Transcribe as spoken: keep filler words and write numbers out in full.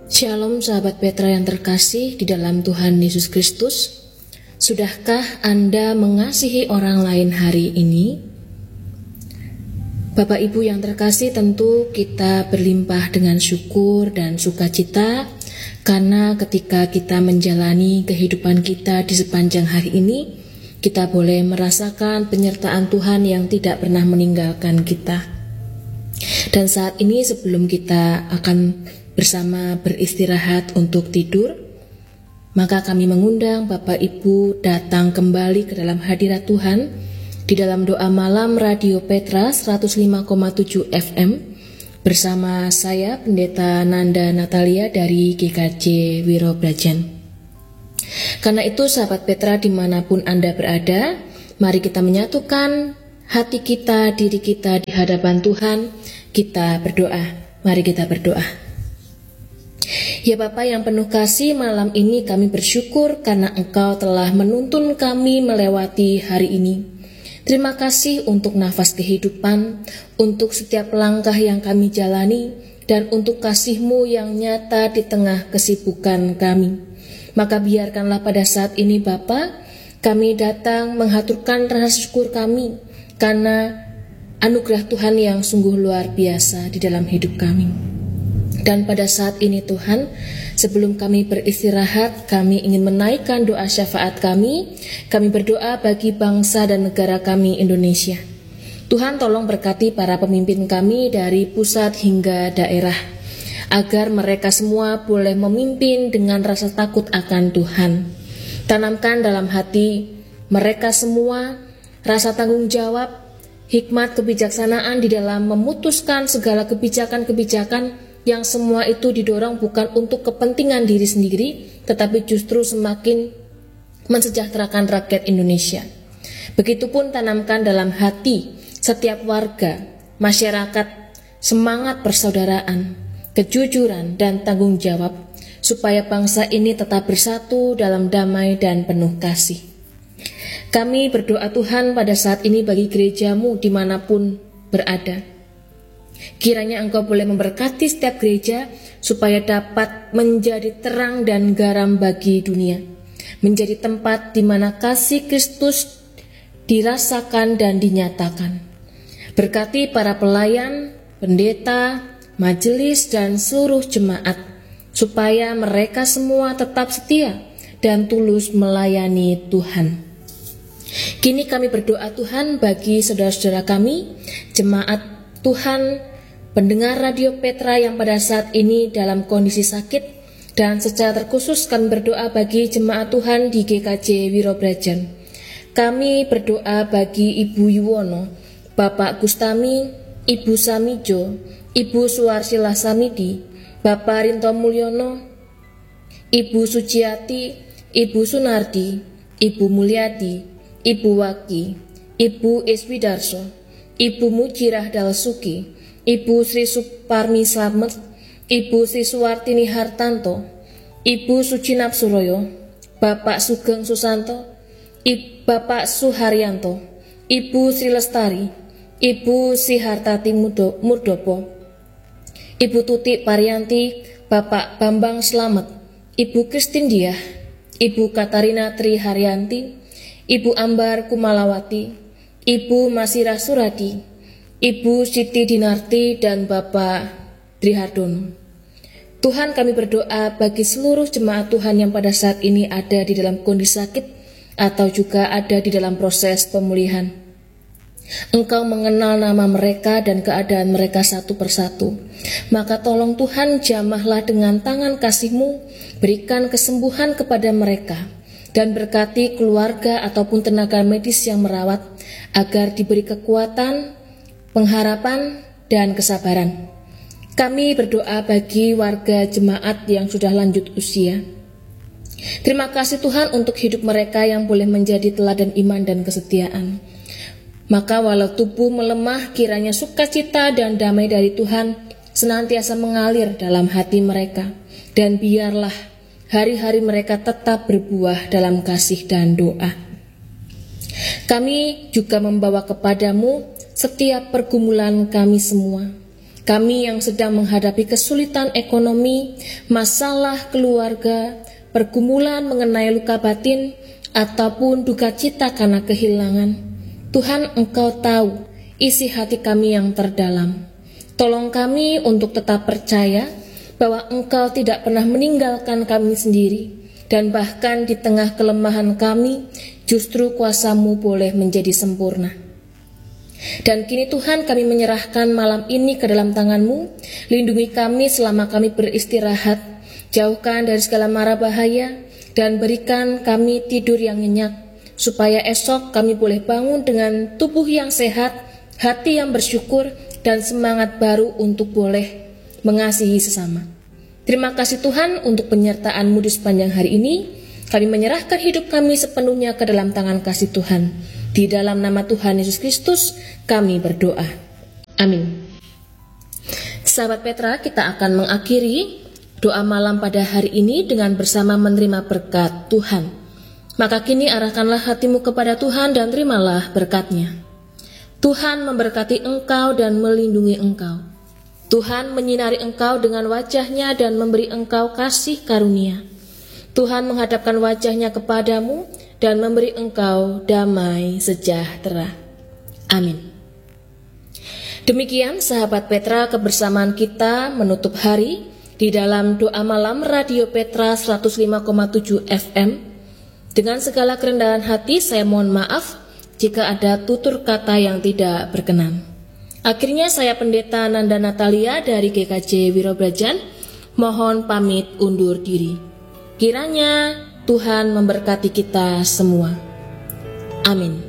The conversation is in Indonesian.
Shalom sahabat Petra yang terkasih di dalam Tuhan Yesus Kristus. Sudahkah Anda mengasihi orang lain hari ini? Bapak Ibu yang terkasih, tentu kita berlimpah dengan syukur dan sukacita karena ketika kita menjalani kehidupan kita di sepanjang hari ini, kita boleh merasakan penyertaan Tuhan yang tidak pernah meninggalkan kita. Dan saat ini sebelum kita akan bersama beristirahat untuk tidur, maka kami mengundang Bapak Ibu datang kembali ke dalam hadirat Tuhan di dalam doa malam Radio Petra seratus lima koma tujuh F M bersama saya Pendeta Nanda Natalia dari G K J Wirobrajan. Karena itu sahabat Petra dimanapun Anda berada, mari kita menyatukan hati kita, diri kita di hadapan Tuhan. Kita berdoa. Mari kita berdoa. Ya Bapa yang penuh kasih, malam ini kami bersyukur karena Engkau telah menuntun kami melewati hari ini. Terima kasih untuk nafas kehidupan, untuk setiap langkah yang kami jalani, dan untuk kasih-Mu yang nyata di tengah kesibukan kami. Maka biarkanlah pada saat ini Bapa, kami datang menghaturkan rasa syukur kami, karena anugerah Tuhan yang sungguh luar biasa di dalam hidup kami. Dan pada saat ini Tuhan, sebelum kami beristirahat, kami ingin menaikkan doa syafaat kami. Kami berdoa bagi bangsa dan negara kami Indonesia. Tuhan tolong berkati para pemimpin kami dari pusat hingga daerah, agar mereka semua boleh memimpin dengan rasa takut akan Tuhan. Tanamkan dalam hati mereka semua rasa tanggung jawab, hikmat kebijaksanaan di dalam memutuskan segala kebijakan-kebijakan yang semua itu didorong bukan untuk kepentingan diri sendiri, tetapi justru semakin mensejahterakan rakyat Indonesia. Begitupun tanamkan dalam hati setiap warga, masyarakat, semangat persaudaraan, kejujuran, dan tanggung jawab, supaya bangsa ini tetap bersatu dalam damai dan penuh kasih. Kami berdoa Tuhan pada saat ini bagi gereja-Mu dimanapun berada. Kiranya Engkau boleh memberkati setiap gereja supaya dapat menjadi terang dan garam bagi dunia, menjadi tempat di mana kasih Kristus dirasakan dan dinyatakan. Berkati para pelayan, pendeta, majelis, dan seluruh jemaat, supaya mereka semua tetap setia dan tulus melayani Tuhan. Kini kami berdoa Tuhan bagi saudara-saudara kami, jemaat Tuhan, pendengar Radio Petra yang pada saat ini dalam kondisi sakit, dan secara terkhusus kami berdoa bagi jemaat Tuhan di G K J Wirobrajan. Kami berdoa bagi Ibu Yuwono, Bapak Gustami, Ibu Samijo, Ibu Suarsila Samidi, Bapak Rinto Mulyono, Ibu Suciati, Ibu Sunardi, Ibu Mulyadi, Ibu Waki, Ibu Iswidarso, Ibu Mujirah Dalsuki, Ibu Sri Suparmi Slamet, Ibu Sri Suwartini Hartanto, Ibu Sucinap Suroyo, Bapak Sugeng Susanto, Ibu Bapak Suharyanto, Ibu Sri Lestari, Ibu Sri Hartati Murdopo, Ibu Tuti Parianti, Bapak Bambang Slamet, Ibu Kristin Diah, Ibu Katarina Tri Haryanti, Ibu Ambar Kumalawati, Ibu Masira Suradi, Ibu Siti Dinarti, dan Bapak Trihardono. Tuhan, kami berdoa bagi seluruh jemaat Tuhan yang pada saat ini ada di dalam kondisi sakit atau juga ada di dalam proses pemulihan. Engkau mengenal nama mereka dan keadaan mereka satu persatu. Maka tolong Tuhan, jamahlah dengan tangan kasih-Mu, berikan kesembuhan kepada mereka, dan berkati keluarga ataupun tenaga medis yang merawat, agar diberi kekuatan, pengharapan, dan kesabaran. Kami berdoa bagi warga jemaat yang sudah lanjut usia. Terima kasih Tuhan untuk hidup mereka yang boleh menjadi teladan iman dan kesetiaan. Maka walau tubuh melemah, kiranya sukacita dan damai dari Tuhan senantiasa mengalir dalam hati mereka. Dan biarlah hari-hari mereka tetap berbuah dalam kasih dan doa. Kami juga membawa kepadamu setiap pergumulan kami semua. Kami yang sedang menghadapi kesulitan ekonomi, masalah keluarga, pergumulan mengenai luka batin, ataupun duka cita karena kehilangan. Tuhan, Engkau tahu isi hati kami yang terdalam. Tolong kami untuk tetap percaya bahwa Engkau tidak pernah meninggalkan kami sendiri, dan bahkan di tengah kelemahan kami, justru kuasa-Mu boleh menjadi sempurna. Dan kini Tuhan, kami menyerahkan malam ini ke dalam tangan-Mu. Lindungi kami selama kami beristirahat, jauhkan dari segala mara bahaya, dan berikan kami tidur yang nyenyak, supaya esok kami boleh bangun dengan tubuh yang sehat, hati yang bersyukur, dan semangat baru untuk boleh mengasihi sesama. Terima kasih Tuhan untuk penyertaan-Mu di sepanjang hari ini. Kami menyerahkan hidup kami sepenuhnya ke dalam tangan kasih Tuhan. Di dalam nama Tuhan Yesus Kristus kami berdoa. Amin. Sahabat Petra, kita akan mengakhiri doa malam pada hari ini dengan bersama menerima berkat Tuhan. Maka kini arahkanlah hatimu kepada Tuhan dan terimalah berkat-Nya. Tuhan memberkati engkau dan melindungi engkau. Tuhan menyinari engkau dengan wajah-Nya dan memberi engkau kasih karunia. Tuhan menghadapkan wajah-Nya kepadamu dan memberi engkau damai sejahtera. Amin. Demikian sahabat Petra, kebersamaan kita menutup hari di dalam doa malam Radio Petra seratus lima koma tujuh F M. Dengan segala kerendahan hati saya mohon maaf jika ada tutur kata yang tidak berkenan. Akhirnya saya Pendeta Nanda Natalia dari G K J Wirobrajan mohon pamit undur diri. Kiranya Tuhan memberkati kita semua. Amin.